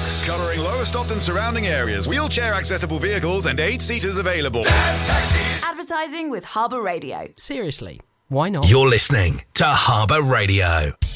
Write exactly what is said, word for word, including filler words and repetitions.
Taxis. Covering Lowestoft and surrounding areas. Wheelchair accessible vehicles and eight seaters available. Dad's Taxis. Advertising with Harbour Radio. Seriously, why not? You're listening to Harbour Radio.